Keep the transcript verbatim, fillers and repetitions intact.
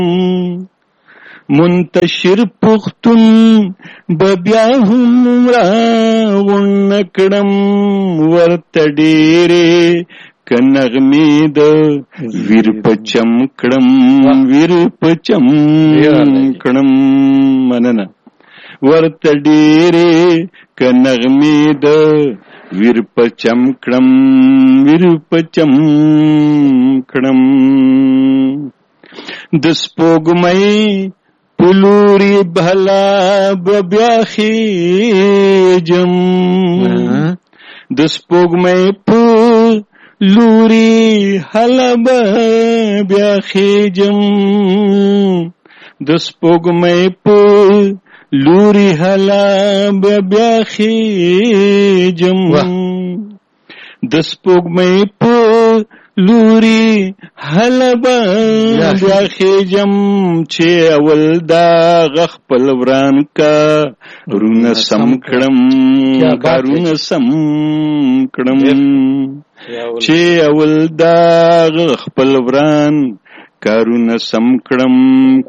منتشر پختون ببیا هم را ونکڑم ورت ډیره کنغمی د ویر پچم کړم ویر پچم کړم مننه ورت ډیره کنغمی د ویر پچم کړم ویر پچم کړم د سپوږمۍ پلوری بھلا بیا خیجم د سپوږمۍ پلوری حلب بیا خیجم د سپوږمۍ پلوری حلب بیا خیجم د سپوږمۍ پلوری حلبا بیا خیجم چې اول دا غخ پل وران کا رونه سم کړم کارونه سم کړم چې اول دا غخ پل وران کارونه سم کړم